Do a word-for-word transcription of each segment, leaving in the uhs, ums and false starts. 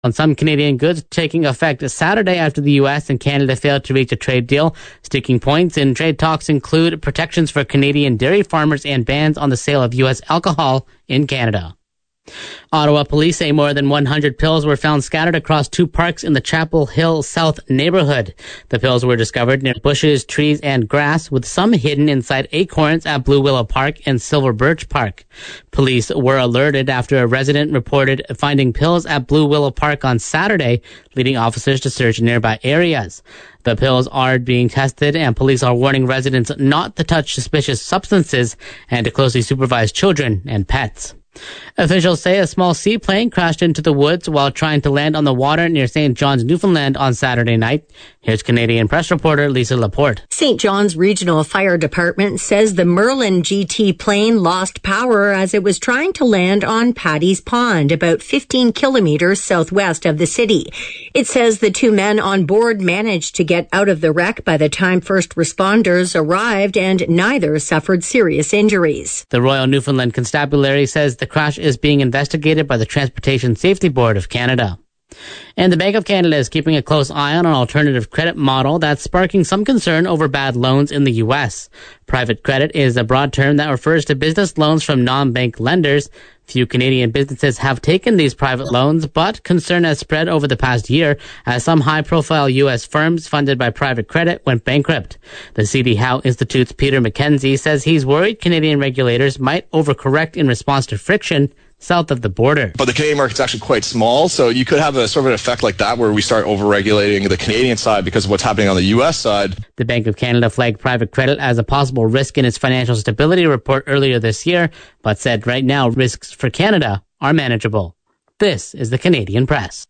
on some Canadian goods taking effect Saturday after the U S and Canada failed to reach a trade deal. Sticking points in trade talks include protections for Canadian dairy farmers and bans on the sale of U S alcohol in Canada. Ottawa police say more than one hundred pills were found scattered across two parks in the Chapel Hill South neighborhood. The pills were discovered near bushes, trees, and grass, with some hidden inside acorns at Blue Willow Park and Silver Birch Park. Police were alerted after a resident reported finding pills at Blue Willow Park on Saturday, leading officers to search nearby areas. The pills are being tested, and police are warning residents not to touch suspicious substances and to closely supervise children and pets. Officials say a small seaplane crashed into the woods while trying to land on the water near Saint John's, Newfoundland on Saturday night. Here's Canadian Press reporter Lisa Laporte. Saint John's Regional Fire Department says the Merlin G T plane lost power as it was trying to land on Paddy's Pond, about fifteen kilometers southwest of the city. It says the two men on board managed to get out of the wreck by the time first responders arrived, and neither suffered serious injuries. The Royal Newfoundland Constabulary says the crash is being investigated by the Transportation Safety Board of Canada. And the Bank of Canada is keeping a close eye on an alternative credit model that's sparking some concern over bad loans in the U S. Private credit is a broad term that refers to business loans from non-bank lenders. Few Canadian businesses have taken these private loans, but concern has spread over the past year as some high-profile U S firms funded by private credit went bankrupt. The C D Howe Institute's Peter McKenzie says he's worried Canadian regulators might overcorrect in response to friction south of the border. But the Canadian market's actually quite small, so you could have a sort of an effect like that where we start over-regulating the Canadian side because of what's happening on the U S side. The Bank of Canada flagged private credit as a possible risk in its financial stability report earlier this year, but said right now risks for Canada are manageable. This is the Canadian Press.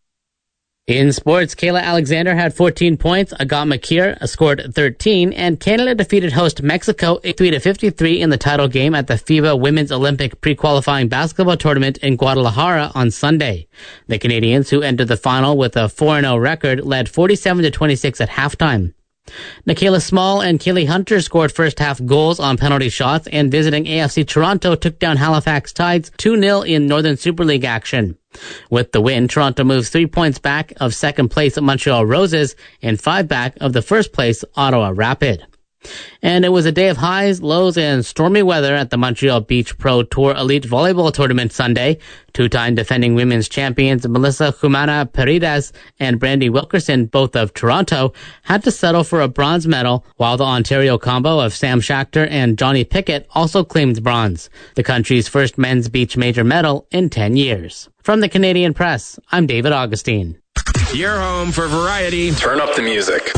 In sports, Kayla Alexander had fourteen points, Agat Makir scored thirteen, and Canada defeated host Mexico eighty-three to fifty-three in the title game at the FIBA Women's Olympic pre-qualifying basketball tournament in Guadalajara on Sunday. The Canadians, who entered the final with a four and oh record, led forty-seven to twenty-six at halftime. Nikayla Small and Kaylee Hunter scored first-half goals on penalty shots, and visiting A F C Toronto took down Halifax Tides two nil in Northern Super League action. With the win, Toronto moves three points back of second place at Montreal Roses and five back of the first place Ottawa Rapid. And it was a day of highs, lows, and stormy weather at the Montreal Beach Pro Tour Elite Volleyball Tournament Sunday. Two-time defending women's champions Melissa Humana Paredes and Brandy Wilkerson, both of Toronto, had to settle for a bronze medal, while the Ontario combo of Sam Schachter and Johnny Pickett also claimed bronze, the country's first men's beach major medal in ten years. From the Canadian Press, I'm David Augustine. Your home for variety. Turn up the music.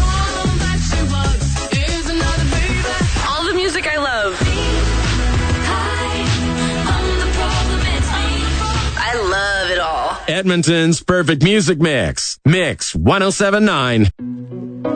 I love. I love it all. Edmonton's perfect music mix. Mix one oh seven point nine.